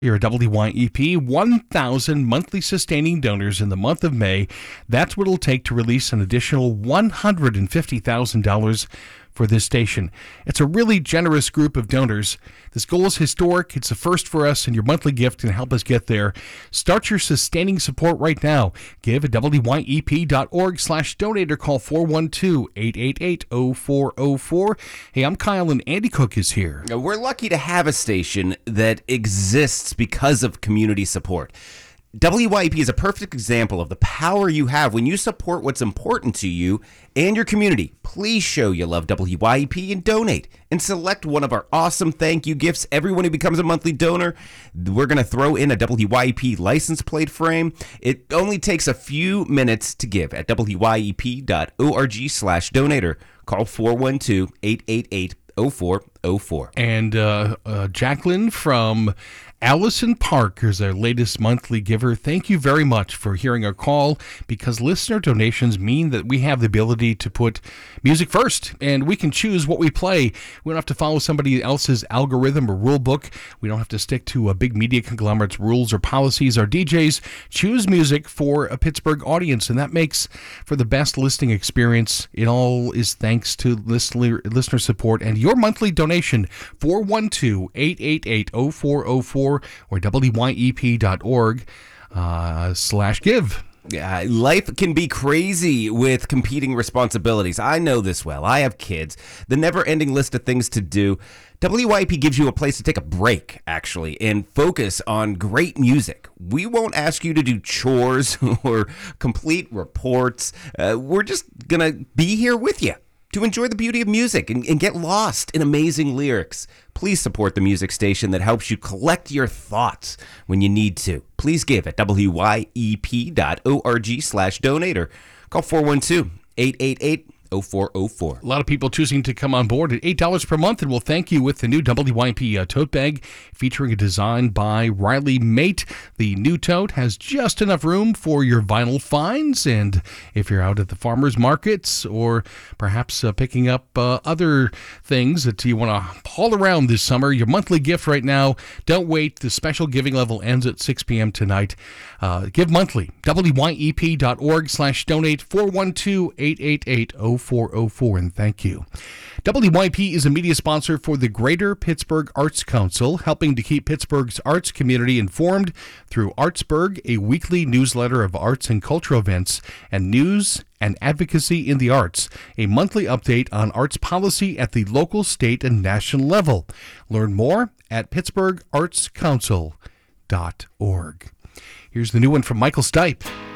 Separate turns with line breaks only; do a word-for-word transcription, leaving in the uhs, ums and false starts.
Here at W Y E P, one thousand monthly sustaining donors in the month of May. That's what it'll take to release an additional one hundred fifty thousand dollars for this station. It's a really generous group of donors. This goal is historic. It's a first for us, and your monthly gift can help us get there. Start your sustaining support right now. Give at W Y E P dot org slash donate or call four one two, eight eight eight, zero four zero four. Hey, I'm Kyle, and Andy Cook is here.
We're lucky to have a station that exists because of community support. W Y E P is a perfect example of the power you have when you support what's important to you and your community. Please show you love W Y E P and donate, and select one of our awesome thank you gifts. Everyone who becomes a monthly donor, we're going to throw in a W Y E P license plate frame. It only takes a few minutes to give at W Y E P dot org slash donator. Call four one two, eight eight eight, zero four zero four.
And uh, uh, Jacqueline from Allison Park is our latest monthly giver. Thank you very much for hearing our call, because listener donations mean that we have the ability to put music first, and we can choose what we play. We don't have to follow somebody else's algorithm or rule book. We don't have to stick to a big media conglomerate's rules or policies. Our D Js choose music for a Pittsburgh audience, and that makes for the best listening experience. It all is thanks to listener, listener support and your monthly donation. four one two, eight eight eight, zero four zero four or W Y E P dot org uh, slash give.
Yeah, life can be crazy with competing responsibilities. I know this well. I have kids. The never-ending list of things to do. W Y E P gives you a place to take a break, actually, and focus on great music. We won't ask you to do chores or complete reports. Uh, we're just going to be here with you to enjoy the beauty of music and, and get lost in amazing lyrics. Please support the music station that helps you collect your thoughts when you need to. Please give at W Y E P dot org slash donator. Call four one two, eight eight eight, zero four zero four.
A lot of people choosing to come on board at eight dollars per month, and we'll thank you with the new W Y E P uh, tote bag featuring a design by Riley Mate. The new tote has just enough room for your vinyl finds, and if you're out at the farmers markets or perhaps uh, picking up uh, other things that you want to haul around this summer, your monthly gift right now, don't wait. The special giving level ends at six p.m. tonight. Uh, give monthly. W Y E P dot org slash donate, four one two, eight eight eight, zero four zero four, and thank you. W Y P is a media sponsor for the Greater Pittsburgh Arts Council, helping to keep Pittsburgh's arts community informed through Artsburg, a weekly newsletter of arts and cultural events and news and advocacy in the arts, a monthly update on arts policy at the local, state, and national level. Learn more at pittsburgh arts council dot org. Here's the new one from Michael Stipe.